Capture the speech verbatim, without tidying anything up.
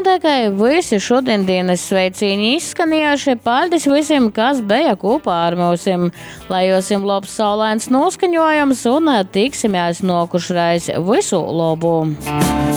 tikai visi šodienas sveicieni izskanējuši. Paldies visiem, kas bija kopā ar mums. Lai jums ir labs saulains noskaņojums un tiksimies nokušreiz. Visu labu!